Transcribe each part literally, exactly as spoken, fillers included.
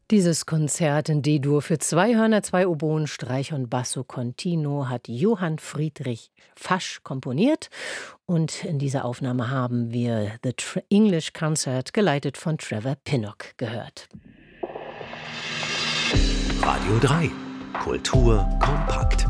Dieses Konzert in D-Dur für zwei Hörner, zwei Oboen, Streich und Basso continuo hat Johann Friedrich Fasch komponiert. Und in dieser Aufnahme haben wir The Tr- English Concert, geleitet von Trevor Pinnock, gehört. Radio drei. Kultur kompakt.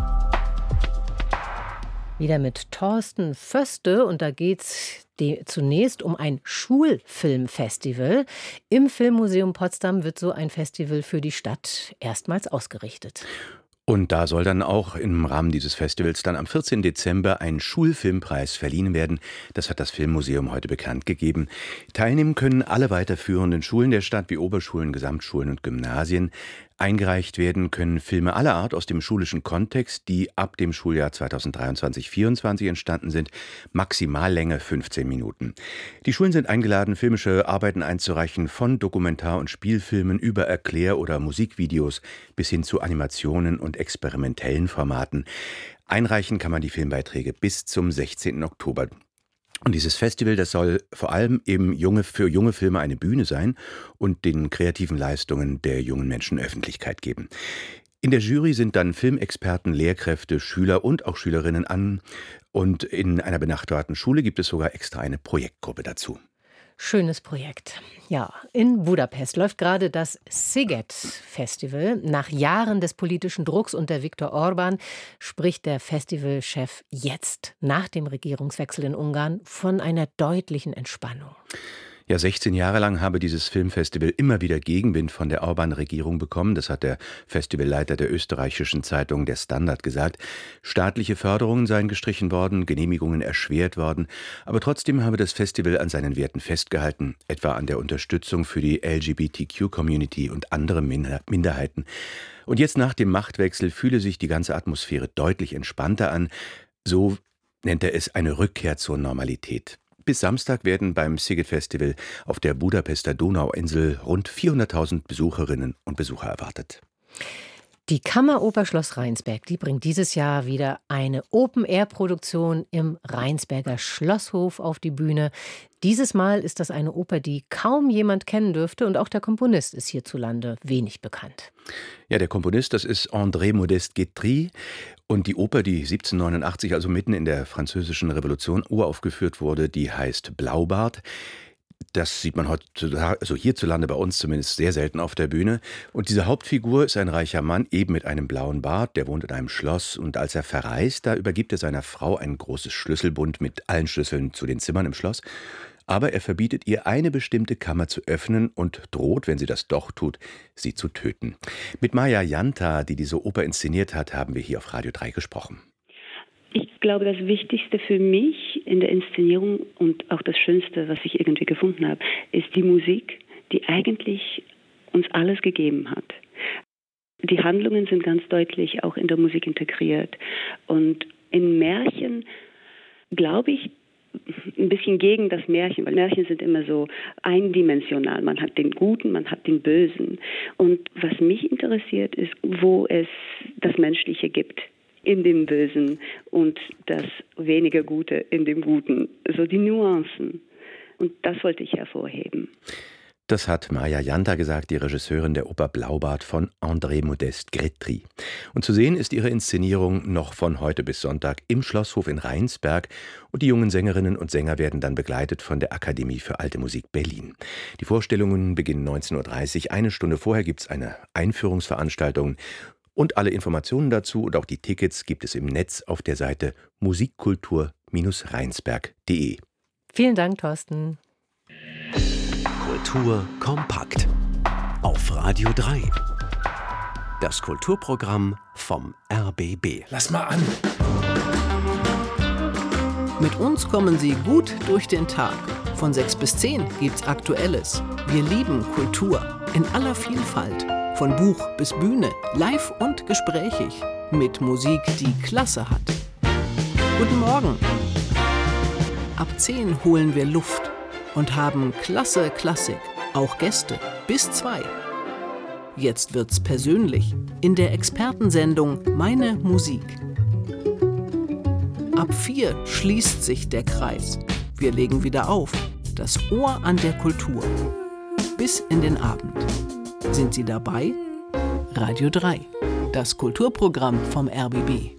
Wieder mit Thorsten Föste, und da geht's de- zunächst um ein Schulfilmfestival. Im Filmmuseum Potsdam wird so ein Festival für die Stadt erstmals ausgerichtet. Und da soll dann auch im Rahmen dieses Festivals dann am vierzehnten Dezember ein Schulfilmpreis verliehen werden. Das hat das Filmmuseum heute bekannt gegeben. Teilnehmen können alle weiterführenden Schulen der Stadt wie Oberschulen, Gesamtschulen und Gymnasien. Eingereicht werden können Filme aller Art aus dem schulischen Kontext, die ab dem Schuljahr zweitausenddreiundzwanzig vierundzwanzig entstanden sind. Maximallänge fünfzehn Minuten. Die Schulen sind eingeladen, filmische Arbeiten einzureichen, von Dokumentar- und Spielfilmen über Erklär- oder Musikvideos bis hin zu Animationen und experimentellen Formaten. Einreichen kann man die Filmbeiträge bis zum sechzehnten Oktober. Und dieses Festival, das soll vor allem eben junge, für junge Filme eine Bühne sein und den kreativen Leistungen der jungen Menschen Öffentlichkeit geben. In der Jury sind dann Filmexperten, Lehrkräfte, Schüler und auch Schülerinnen an. Und in einer benachbarten Schule gibt es sogar extra eine Projektgruppe dazu. Schönes Projekt. Ja, in Budapest läuft gerade das Sziget-Festival. Nach Jahren des politischen Drucks unter Viktor Orbán spricht der Festivalchef jetzt, nach dem Regierungswechsel in Ungarn, von einer deutlichen Entspannung. Ja, sechzehn Jahre lang habe dieses Filmfestival immer wieder Gegenwind von der Orbán-Regierung bekommen. Das hat der Festivalleiter der österreichischen Zeitung Der Standard gesagt. Staatliche Förderungen seien gestrichen worden, Genehmigungen erschwert worden. Aber trotzdem habe das Festival an seinen Werten festgehalten, etwa an der Unterstützung für die L G B T Q-Community und andere Minderheiten. Und jetzt nach dem Machtwechsel fühle sich die ganze Atmosphäre deutlich entspannter an. So nennt er es eine Rückkehr zur Normalität. Bis Samstag werden beim Sziget-Festival auf der Budapester Donauinsel rund vierhunderttausend Besucherinnen und Besucher erwartet. Die Kammeroper Schloss Rheinsberg, die bringt dieses Jahr wieder eine Open-Air-Produktion im Rheinsberger Schlosshof auf die Bühne. Dieses Mal ist das eine Oper, die kaum jemand kennen dürfte, und auch der Komponist ist hierzulande wenig bekannt. Ja, der Komponist, das ist André Modeste Guitry. Und die Oper, die siebzehnhundertneunundachtzig, also mitten in der französischen Revolution, uraufgeführt wurde, die heißt Blaubart. Das sieht man heutzutage, also hierzulande bei uns zumindest, sehr selten auf der Bühne. Und diese Hauptfigur ist ein reicher Mann, eben mit einem blauen Bart, der wohnt in einem Schloss. Und als er verreist, da übergibt er seiner Frau ein großes Schlüsselbund mit allen Schlüsseln zu den Zimmern im Schloss. Aber er verbietet ihr, eine bestimmte Kammer zu öffnen und droht, wenn sie das doch tut, sie zu töten. Mit Maja Janta, die diese Oper inszeniert hat, haben wir hier auf Radio drei gesprochen. Ich glaube, das Wichtigste für mich in der Inszenierung und auch das Schönste, was ich irgendwie gefunden habe, ist die Musik, die eigentlich uns alles gegeben hat. Die Handlungen sind ganz deutlich auch in der Musik integriert. Und in Märchen, glaube ich, ein bisschen gegen das Märchen, weil Märchen sind immer so eindimensional. Man hat den Guten, man hat den Bösen. Und was mich interessiert, ist, wo es das Menschliche gibt in dem Bösen und das weniger Gute in dem Guten. So die Nuancen. Und das wollte ich hervorheben. Das hat Maja Janta gesagt, die Regisseurin der Oper Blaubart von André Modeste Guitry. Und zu sehen ist ihre Inszenierung noch von heute bis Sonntag im Schlosshof in Rheinsberg. Und die jungen Sängerinnen und Sänger werden dann begleitet von der Akademie für Alte Musik Berlin. Die Vorstellungen beginnen neunzehn Uhr dreißig. Eine Stunde vorher gibt es eine Einführungsveranstaltung. Und alle Informationen dazu und auch die Tickets gibt es im Netz auf der Seite musikkultur Bindestrich rheinsberg punkt de. Vielen Dank, Thorsten. Kultur kompakt. Auf Radio drei. Das Kulturprogramm vom R B B. Lass mal an. Mit uns kommen Sie gut durch den Tag. Von sechs bis zehn gibt's Aktuelles. Wir lieben Kultur in aller Vielfalt. Von Buch bis Bühne, live und gesprächig. Mit Musik, die Klasse hat. Guten Morgen. Ab zehn holen wir Luft und haben klasse Klassik, auch Gäste, bis zwei. Jetzt wird's persönlich in der Expertensendung Meine Musik. Ab vier schließt sich der Kreis. Wir legen wieder auf, das Ohr an der Kultur. Bis in den Abend. Sind Sie dabei? Radio drei, das Kulturprogramm vom R B B.